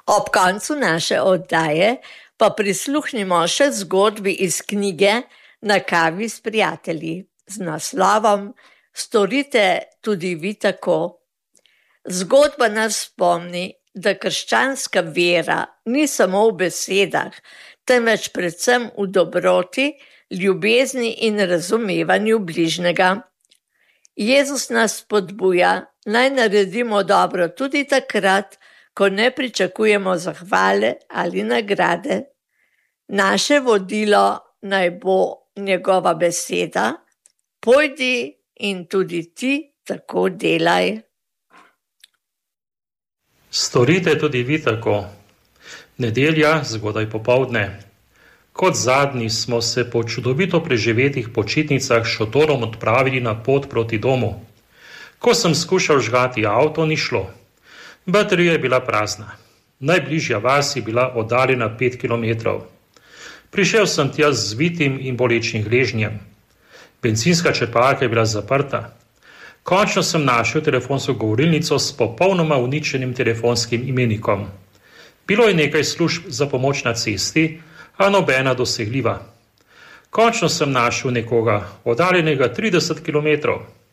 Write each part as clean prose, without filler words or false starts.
Ob koncu naše oddaje pa prisluhnimo še zgodbi iz knjige Na kavi s prijatelji z naslovom Storite tudi vi tako. Zgodba nas spomni, da krščanska vera ni samo v besedah, temveč predvsem v dobroti, ljubezni in razumevanju bližnjega. Jezus nas spodbuja, naj naredimo dobro tudi takrat, ko ne pričakujemo zahvale ali nagrade. Naše vodilo naj bo njegova beseda, pojdi in tudi ti tako delaj. Storite tudi vi tako. Nedelja, zgodaj popoldne. Kot zadnji smo se po čudovito preživetih počitnicah s šotorom odpravili na pot proti domu. Ko sem skušal žgati avto, ni šlo. Baterija je bila prazna. Najbližja vas je bila oddaljena 5 km. Prišel sem tja z zvitim in bolečnim gležnjem. Bencinska črpalka je bila zaprta. Končno sem našel telefonsko govorilnico s popolnoma uničenim telefonskim imenikom. Bilo je nekaj služb za pomoč na cesti, a nobena dosegljiva. Končno sem našel nekoga, oddaljenega 30 km.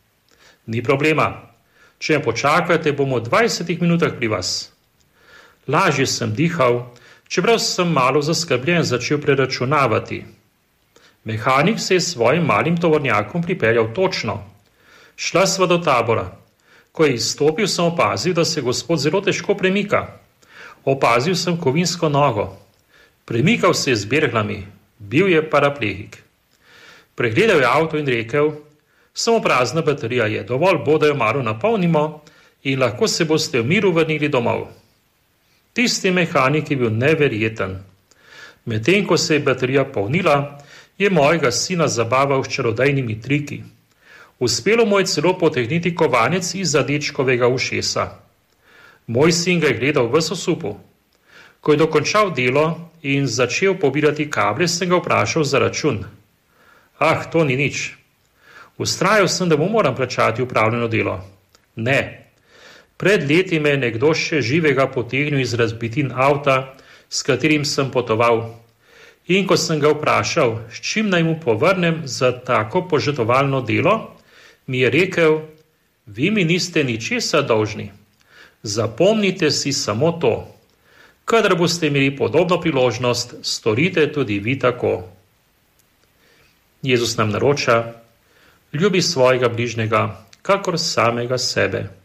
Ni problema. Če me počakate, bom v 20 minutah pri vas. Lažje sem dihal, čeprav sem malo zaskrbljen začel preračunavati. Mehanik se je s svojim malim tovornjakom pripeljal točno. Šla sva do tabora. Ko je izstopil, sem opazil, da se gospod zelo težko premika. Opazil sem kovinsko nogo. Premikal se je z berglami. Bil je paraplegik. Pregledal je avto in rekel, samo prazna baterija je, dovolj bo, da jo malo napolnimo in lahko se boste v miru vrnili domov. Tisti mehanik je bil neverjeten. Medtem ko se je baterija polnila, je mojega sina zabaval s čarodejnimi triki. Uspelo mu je celo potegniti kovanec iz dečkovega ušesa. Moj sin ga je gledal ves osupu. Ko je dokončal delo in začel pobirati kable, sem ga vprašal za račun. To ni nič. Vztrajal sem, da mu moram plačati upravljeno delo. Ne. Pred leti me je nekdo še živega potegnil iz razbitin avta, s katerim sem potoval. In ko sem ga vprašal, s čim naj mu povrnem za tako požrtvovalno delo, mi je rekel, vi mi niste ničesar dolžni. Zapomnite si samo to. Kadar boste imeli podobno priložnost, storite tudi vi tako. Jezus nam naroča, ljubi svojega bližnjega, kakor samega sebe.